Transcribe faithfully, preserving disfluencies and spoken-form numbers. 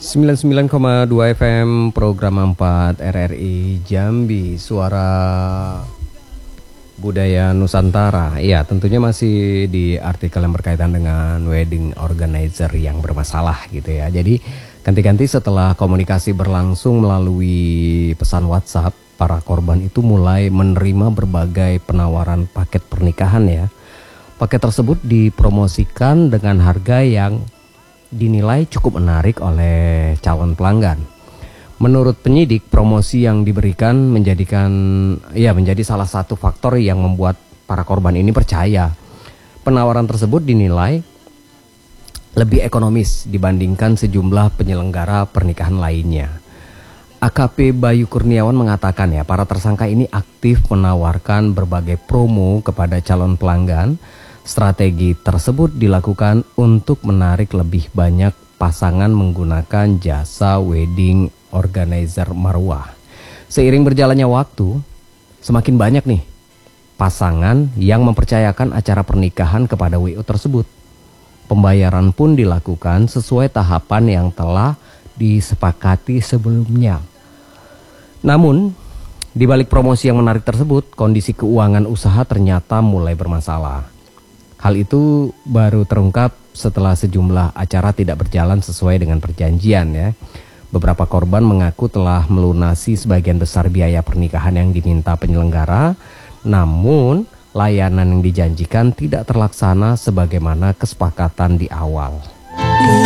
sembilan puluh sembilan koma dua F M program empat R R I Jambi, suara budaya Nusantara. Ya, tentunya masih di artikel yang berkaitan dengan wedding organizer yang bermasalah gitu ya. Jadi ganti-ganti setelah komunikasi berlangsung melalui pesan WhatsApp, para korban itu mulai menerima berbagai penawaran paket pernikahan ya. Paket tersebut dipromosikan dengan harga yang dinilai cukup menarik oleh calon pelanggan. Menurut penyidik, promosi yang diberikan menjadikan ya menjadi salah satu faktor yang membuat para korban ini percaya. Penawaran tersebut dinilai lebih ekonomis dibandingkan sejumlah penyelenggara pernikahan lainnya. A K P Bayu Kurniawan mengatakan ya, para tersangka ini aktif menawarkan berbagai promo kepada calon pelanggan. Strategi tersebut dilakukan untuk menarik lebih banyak pasangan menggunakan jasa wedding organizer marwah. Seiring berjalannya waktu, semakin banyak nih pasangan yang mempercayakan acara pernikahan kepada W O tersebut. Pembayaran pun dilakukan sesuai tahapan yang telah disepakati sebelumnya. Namun, di balik promosi yang menarik tersebut, kondisi keuangan usaha ternyata mulai bermasalah. Hal itu baru terungkap setelah sejumlah acara tidak berjalan sesuai dengan perjanjian ya. Beberapa korban mengaku telah melunasi sebagian besar biaya pernikahan yang diminta penyelenggara, namun layanan yang dijanjikan tidak terlaksana sebagaimana kesepakatan di awal.